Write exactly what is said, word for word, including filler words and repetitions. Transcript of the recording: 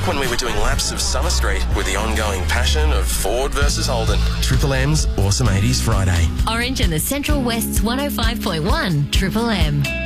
back when we were doing laps of Summer Street with the ongoing passion of Ford versus Holden. Triple M's Awesome eighties Friday. Orange and the Central West's one oh five point one Triple M.